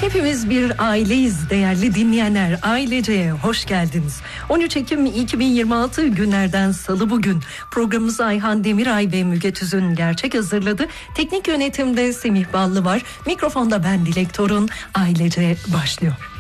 Hepimiz bir aileyiz değerli dinleyenler. Aileceye hoş geldiniz. 13 Ekim 2026 günlerden salı bugün. Programımızı Ayhan Demiray ve Müge Tüzün gerçek hazırladı. Teknik yönetimde Semih Ballı var. Mikrofonda ben Dilek Torun. Ailece başlıyor.